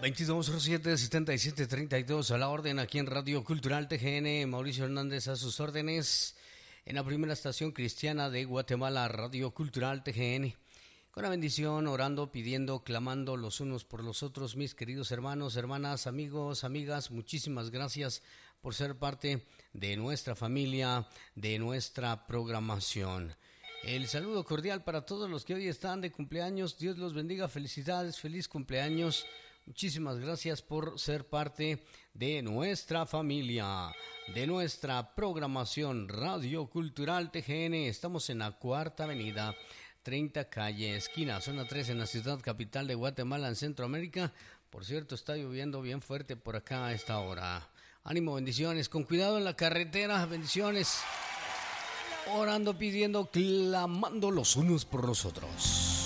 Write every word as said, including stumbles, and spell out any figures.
veintidós cero siete, setenta y siete treinta y dos a la orden aquí en Radio Cultural T G N. Mauricio Hernández a sus órdenes en la primera estación cristiana de Guatemala, Radio Cultural T G N. Con la bendición, orando, pidiendo, clamando los unos por los otros, mis queridos hermanos, hermanas, amigos, amigas, muchísimas gracias por ser parte de nuestra familia, de nuestra programación. El saludo cordial para todos los que hoy están de cumpleaños. Dios los bendiga, felicidades, feliz cumpleaños. Muchísimas gracias por ser parte de nuestra familia, de nuestra programación Radio Cultural T G N. Estamos en la Cuarta Avenida, treinta calle, esquina, zona tres, en la ciudad capital de Guatemala, en Centroamérica. Por cierto, está lloviendo bien fuerte por acá a esta hora. Ánimo, bendiciones, con cuidado en la carretera, bendiciones. Orando, pidiendo, clamando los unos por los otros.